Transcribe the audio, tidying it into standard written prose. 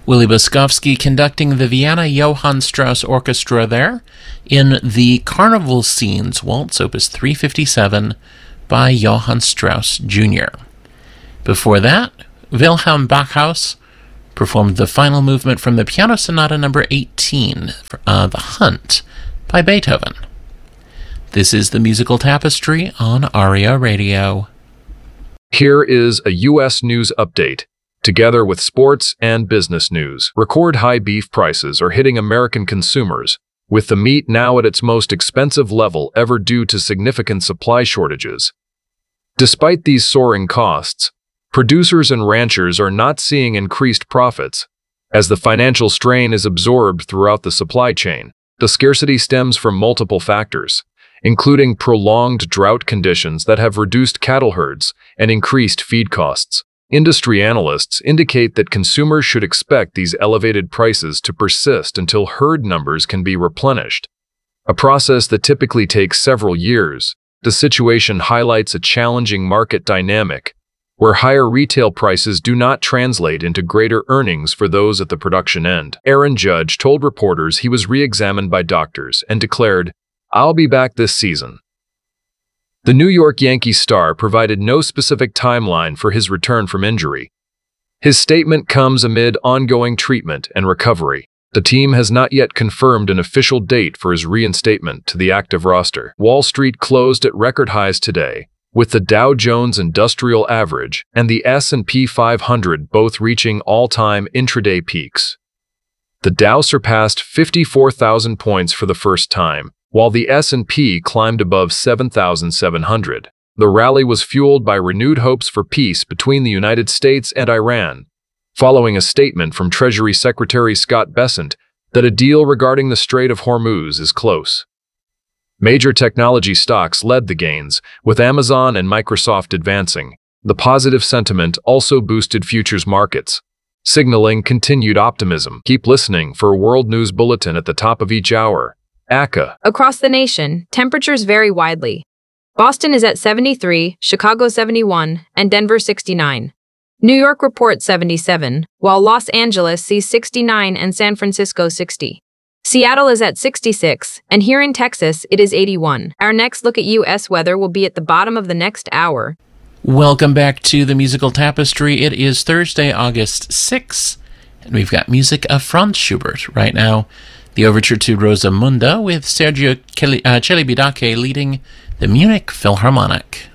Willie Boskovsky conducting the Vienna Johann Strauss Orchestra there in the Carnival Scenes Waltz, Opus 357 by Johann Strauss Jr. Before that, Wilhelm Backhaus performed the final movement from the Piano Sonata No. 18, The Hunt, by Beethoven. This is the Musical Tapestry on ARIA Radio. Here is a U.S. news update, together with sports and business news. Record high beef prices are hitting American consumers, with the meat now at its most expensive level ever due to significant supply shortages. Despite these soaring costs, producers and ranchers are not seeing increased profits, as the financial strain is absorbed throughout the supply chain. The scarcity stems from multiple factors, including prolonged drought conditions that have reduced cattle herds and increased feed costs. Industry analysts indicate that consumers should expect these elevated prices to persist until herd numbers can be replenished, a process that typically takes several years. The situation highlights a challenging market dynamic, where higher retail prices do not translate into greater earnings for those at the production end. Aaron Judge told reporters he was re-examined by doctors and declared, "I'll be back this season." The New York Yankees star provided no specific timeline for his return from injury. His statement comes amid ongoing treatment and recovery. The team has not yet confirmed an official date for his reinstatement to the active roster. Wall Street closed at record highs today, with the Dow Jones Industrial Average and the S&P 500 both reaching all-time intraday peaks. The Dow surpassed 54,000 points for the first time, while the S&P climbed above 7,700. The rally was fueled by renewed hopes for peace between the United States and Iran, following a statement from Treasury Secretary Scott Bessent that a deal regarding the Strait of Hormuz is close. Major technology stocks led the gains, with Amazon and Microsoft advancing. The positive sentiment also boosted futures markets, signaling continued optimism. Keep listening for a World News Bulletin at the top of each hour. ACA. Across the nation, temperatures vary widely. Boston is at 73, Chicago 71, and Denver 69. New York reports 77, while Los Angeles sees 69 and San Francisco 60. Seattle is at 66, and here in Texas, it is 81. Our next look at U.S. weather will be at the bottom of the next hour. Welcome back to the Musical Tapestry. It is Thursday, August 6th, and we've got music of Franz Schubert right now. The overture to Rosamunda with Sergio Celibidache leading the Munich Philharmonic.